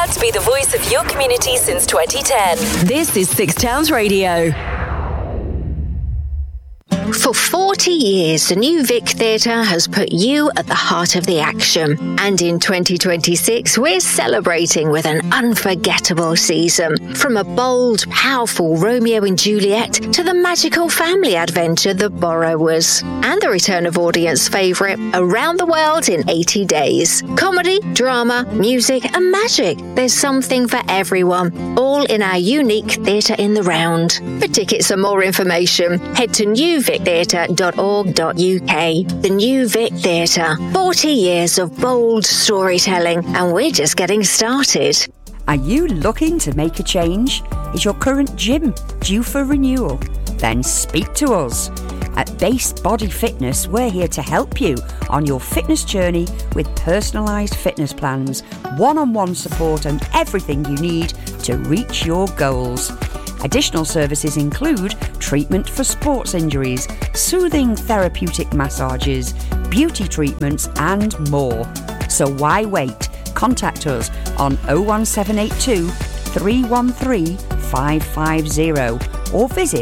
Proud to be the voice of your community since 2010. This is Six Towns Radio. For 40 years, the New Vic Theatre has put you at the heart of the action. And in 2026, we're celebrating with an unforgettable season. From a bold, powerful Romeo and Juliet to the magical family adventure The Borrowers. And the return of audience favourite, Around the World in 80 Days. Comedy, drama, music and magic. There's something for everyone, all in our unique Theatre in the Round. For tickets and more information, head to newvictheatre.org.uk. The New Vic Theatre. 40 years of bold storytelling, and we're just getting started. Are you looking to make a change? Is your current gym due for renewal? Then speak to us. At Base Body Fitness, we're here to help you on your fitness journey with personalised fitness plans, one-on-one support and everything you need to reach your goals. Additional services include treatment for sports injuries, soothing therapeutic massages, beauty treatments and more. So why wait? Contact us on 01782 313 550 or visit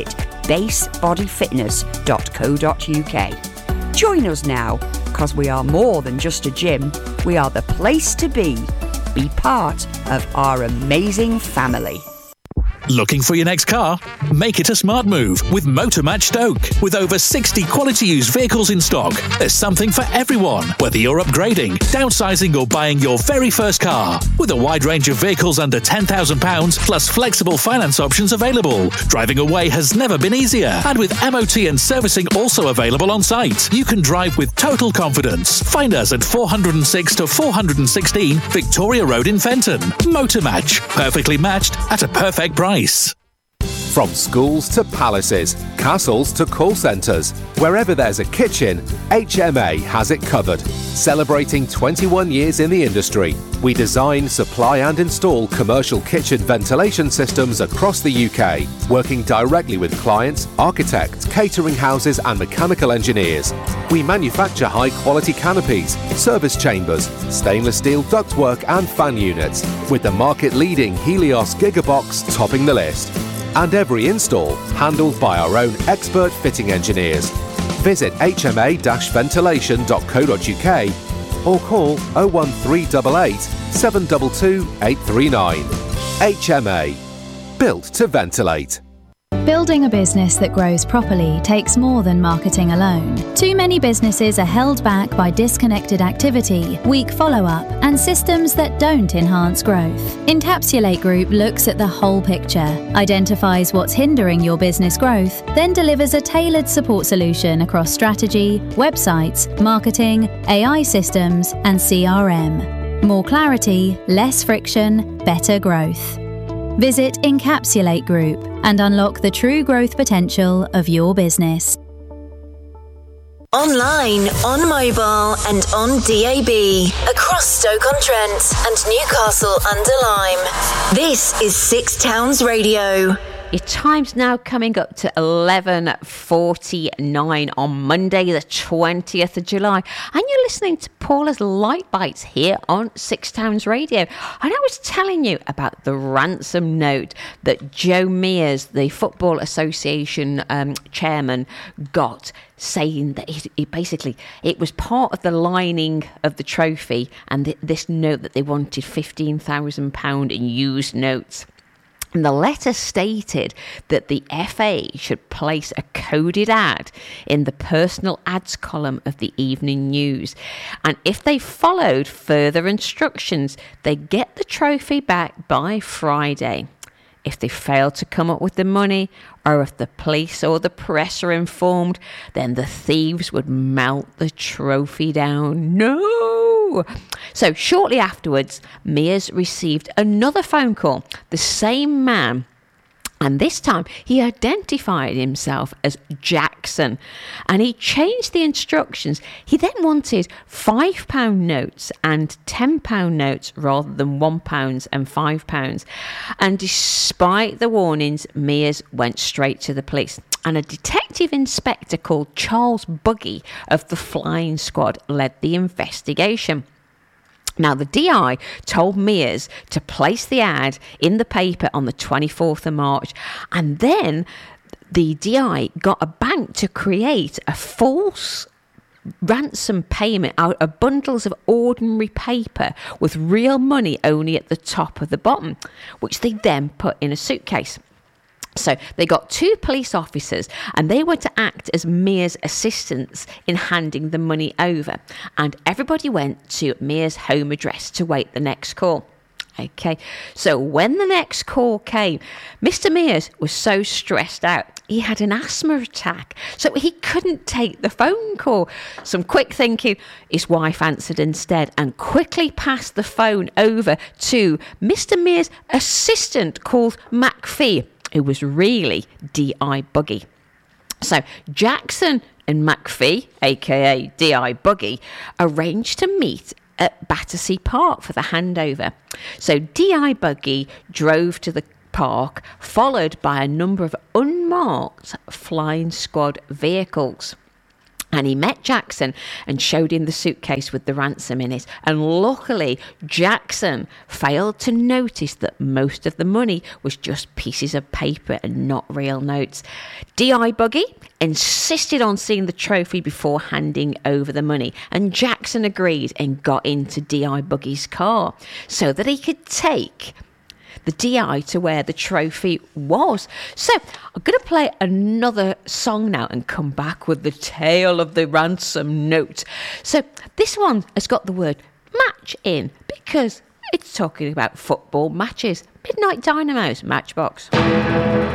basebodyfitness.co.uk. Join us now, because we are more than just a gym. We are the place to be. Be part of our amazing family. Looking for your next car? Make it a smart move with Motormatch Stoke. With over 60 quality used vehicles in stock, there's something for everyone, whether you're upgrading, downsizing or buying your very first car. With a wide range of vehicles under £10,000 plus flexible finance options available, driving away has never been easier. And with MOT and servicing also available on site, you can drive with total confidence. Find us at 406 to 416 Victoria Road in Fenton. Motormatch, perfectly matched at a perfect price. From schools to palaces, castles to call centres, wherever there's a kitchen, HMA has it covered. Celebrating 21 years in the industry, we design, supply and install commercial kitchen ventilation systems across the UK, working directly with clients, architects, catering houses and mechanical engineers. We manufacture high-quality canopies, service chambers, stainless steel ductwork and fan units, with the market-leading Helios Gigabox topping the list. And every install handled by our own expert fitting engineers. Visit hma-ventilation.co.uk or call 01388 722 839. HMA. Built to ventilate. Building a business that grows properly takes more than marketing alone. Too many businesses are held back by disconnected activity, weak follow-up, and systems that don't enhance growth. Encapsulate Group looks at the whole picture, identifies what's hindering your business growth, then delivers a tailored support solution across strategy, websites, marketing, AI systems, and CRM. More clarity, less friction, better growth. Visit Encapsulate Group and unlock the true growth potential of your business. Online, on mobile and on DAB. Across Stoke-on-Trent and Newcastle under Lyme. This is Six Towns Radio. Your time's now coming up to 11:49 on Monday, the 20th of July. And you're listening to Paula's Light Bites here on Six Towns Radio. And I was telling you about the ransom note that Joe Mears, the Football Association chairman, got, saying that it was part of the lining of the trophy, and this note that they wanted £15,000 in used notes. And the letter stated that the FA should place a coded ad in the personal ads column of the Evening News. And if they followed further instructions, they get the trophy back by Friday. If they fail to come up with the money, or if the police or the press are informed, then the thieves would melt the trophy down. No! So shortly afterwards, Mears received another phone call. The same man, and this time he identified himself as Jackson, and he changed the instructions. He then wanted £5 notes and £10 notes rather than £1 and £5. And despite the warnings, Mears went straight to the police. And a detective inspector called Charles Buggy of the Flying Squad led the investigation. Now, the DI told Mears to place the ad in the paper on the 24th of March, and then the DI got a bank to create a false ransom payment out of bundles of ordinary paper with real money only at the top of the bottom, which they then put in a suitcase. So they got 2 police officers, and they were to act as Mears' assistants in handing the money over. And everybody went to Mears' home address to wait the next call. Okay, so when the next call came, Mr. Mears was so stressed out, he had an asthma attack, so he couldn't take the phone call. Some quick thinking, his wife answered instead and quickly passed the phone over to Mr. Mears' assistant called McPhee, who was really D.I. Buggy. So Jackson and McPhee, aka D.I. Buggy, arranged to meet at Battersea Park for the handover. So D.I. Buggy drove to the park, followed by a number of unmarked flying squad vehicles. And he met Jackson and showed him the suitcase with the ransom in it. And luckily, Jackson failed to notice that most of the money was just pieces of paper and not real notes. D.I. Buggy insisted on seeing the trophy before handing over the money. And Jackson agreed and got into D.I. Buggy's car so that he could take the DI to where the trophy was. So I'm going to play another song now and come back with the tale of the ransom note. So this one has got the word match in because it's talking about football matches. Midnight Dynamos, Matchbox.